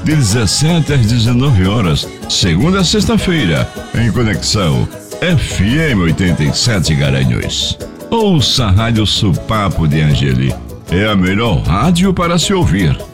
de 17 às 19 horas, segunda a sexta-feira, em Conexão FM 87 Garanhuns. Ouça a Rádio Supapo de Angeli. É a melhor rádio para se ouvir.